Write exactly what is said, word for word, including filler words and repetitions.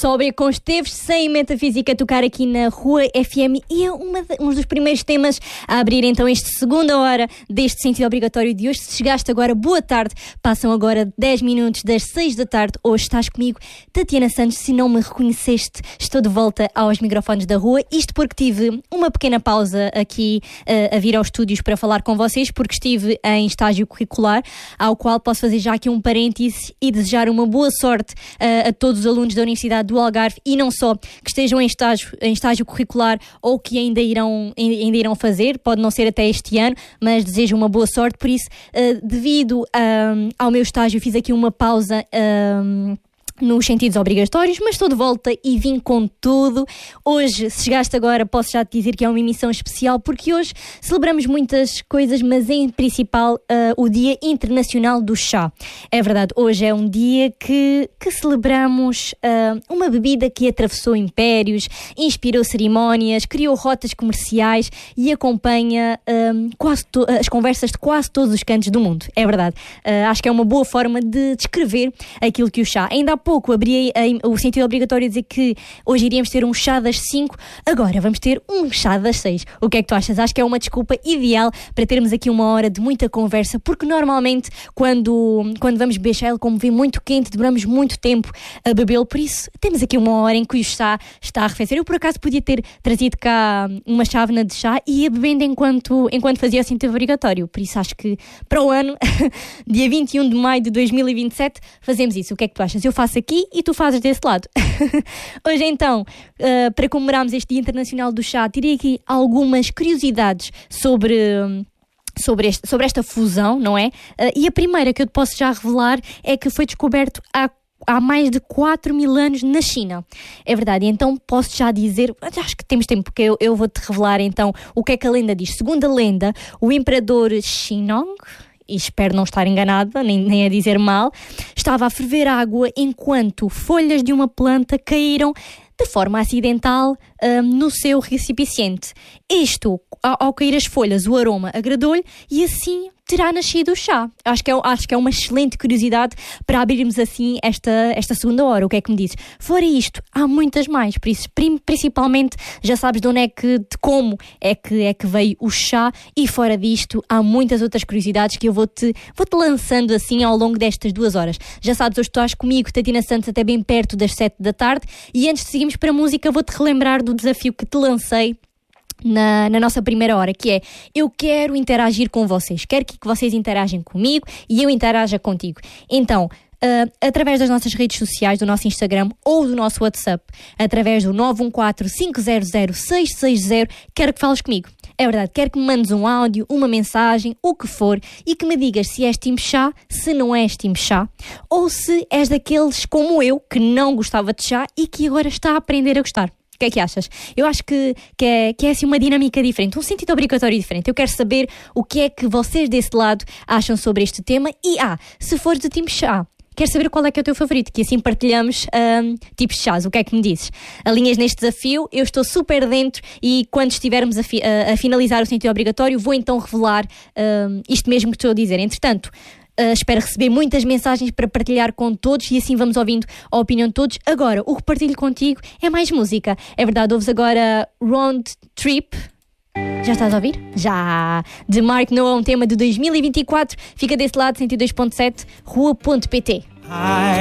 Sóbria com Esteves, sem metafísica, tocar aqui na Rua F M, e é uma de, um dos primeiros temas a abrir então esta segunda hora deste sentido obrigatório de hoje. Se chegaste agora, boa tarde, passam agora dez minutos das seis da tarde, hoje estás comigo, Tatiana Santos. Se não me reconheceste, estou de volta aos microfones da rua, isto porque tive uma pequena pausa aqui uh, a vir aos estúdios para falar com vocês, porque estive em estágio curricular, ao qual posso fazer já aqui um parêntese e desejar uma boa sorte uh, a todos os alunos da Universidade do Algarve, e não só, que estejam em estágio, em estágio curricular ou que ainda irão, ainda irão fazer, pode não ser até este ano, mas desejo uma boa sorte. Por isso, uh, devido um, ao meu estágio, fiz aqui uma pausa um, nos sentidos obrigatórios, mas estou de volta e vim com tudo. Hoje, se chegaste agora, posso já te dizer que é uma emissão especial, porque hoje celebramos muitas coisas, mas em principal uh, o Dia Internacional do Chá. É verdade, hoje é um dia que, que celebramos uh, uma bebida que atravessou impérios, inspirou cerimónias, criou rotas comerciais e acompanha uh, quase to- as conversas de quase todos os cantos do mundo. É verdade, uh, acho que é uma boa forma de descrever aquilo que o chá. Ainda há pouco abri a, a, o sentido obrigatório a dizer que hoje iríamos ter um chá das cinco, agora vamos ter um chá das seis. O que é que tu achas? Acho que é uma desculpa ideal para termos aqui uma hora de muita conversa, porque normalmente quando, quando vamos beber chá, ele, como vem muito quente, demoramos muito tempo a bebê-lo, por isso temos aqui uma hora em que o chá está a arrefecer. Eu por acaso podia ter trazido cá uma chávena de chá e ia bebendo enquanto, enquanto fazia o sentido obrigatório, por isso acho que para o ano, dia vinte e um de maio de dois mil e vinte e sete, fazemos isso. O que é que tu achas? Eu faço aqui e tu fazes desse lado. Hoje então, uh, para comemorarmos este Dia Internacional do Chá, tirei aqui algumas curiosidades sobre... Sobre, este, sobre esta fusão, não é? Uh, e a primeira que eu te posso já revelar é que foi descoberto há há mais de quatro mil anos na China. É verdade, então posso já dizer, acho que temos tempo, porque eu, eu vou-te revelar então o que é que a lenda diz. Segundo a lenda, o imperador Xinong, e espero não estar enganada, nem, nem a dizer mal, estava a ferver água enquanto folhas de uma planta caíram de forma acidental um, no seu recipiente. Isto, ao, ao cair as folhas, o aroma agradou-lhe e assim terá nascido o chá. Acho que, é, acho que é uma excelente curiosidade para abrirmos assim esta, esta segunda hora. O que é que me dizes? Fora isto, há muitas mais, por isso principalmente já sabes de onde é que, de como é que, é que veio o chá, e fora disto há muitas outras curiosidades que eu vou-te vou-te lançando assim ao longo destas duas horas. Já sabes, hoje estás comigo, Tatiana Santos, até bem perto das sete da tarde, e antes de seguirmos para a música vou-te relembrar do desafio que te lancei Na, na nossa primeira hora, que é: eu quero interagir com vocês, quero que vocês interagem comigo e eu interaja contigo. Então, uh, através das nossas redes sociais, do nosso Instagram ou do nosso WhatsApp, através do nove um quatro, cinco zero zero, seis seis zero, quero que fales comigo. É verdade, quero que me mandes um áudio, uma mensagem, o que for, e que me digas se és time chá, se não és time chá, ou se és daqueles como eu, que não gostava de chá e que agora está a aprender a gostar. O que é que achas? Eu acho que, que, é, que é assim uma dinâmica diferente, um sentido obrigatório diferente. Eu quero saber o que é que vocês desse lado acham sobre este tema. E, ah, se fores de time chá, quero saber qual é que é o teu favorito, que assim partilhamos um, tipos de chás. O que é que me dizes? Alinhas neste desafio, eu estou super dentro, e quando estivermos a, fi, a, a finalizar o sentido obrigatório, vou então revelar um, isto mesmo que estou a dizer. Entretanto, Uh, espero receber muitas mensagens para partilhar com todos, e assim vamos ouvindo a opinião de todos. Agora, o que partilho contigo é mais música. É verdade, ouves agora Round Trip. Já estás a ouvir? Já! De Mark Noah, um tema de dois mil e vinte e quatro. Fica desse lado, cento e dois ponto sete, rua ponto pt.